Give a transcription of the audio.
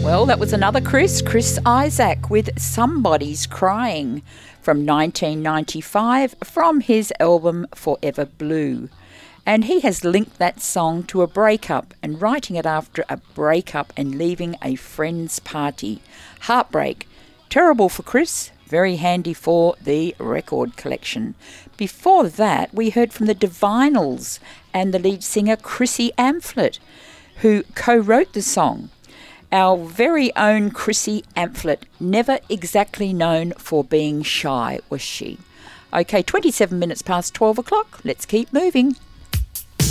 Well, that was another Chris Isaak with Somebody's Crying from 1995 from his album Forever Blue. And he has linked that song to a breakup and writing it after a breakup and leaving a friend's party. Heartbreak. Terrible for Chris, very handy for the record collection. Before that, we heard from the Divinals and the lead singer Chrissy Amphlett, who co-wrote the song. Our very own Chrissy Amphlett, never exactly known for being shy, was she? Okay, 27 minutes past 12 o'clock. Let's keep moving.